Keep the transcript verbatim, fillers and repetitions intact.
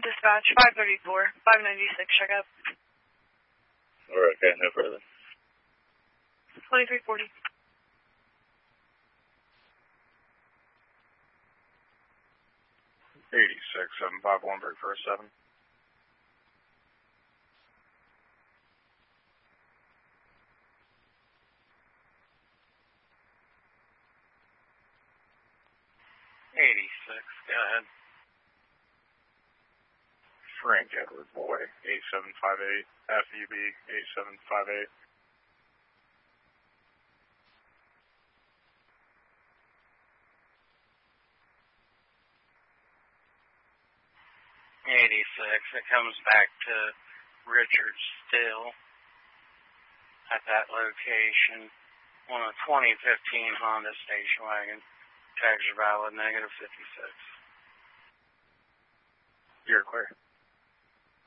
Dispatch, five thirty-four, five ninety-six, check up. Alright, okay, no further. twenty-three forty. eighty-six, seven five one, break first seven. eighty-six, go ahead. Frank Edward Boy, eight seven five eight, F U B, eight seven five eight. eighty-six, it comes back to Richard Still at that location on a twenty fifteen Honda station wagon. Tags are valid, negative fifty-six. You're clear.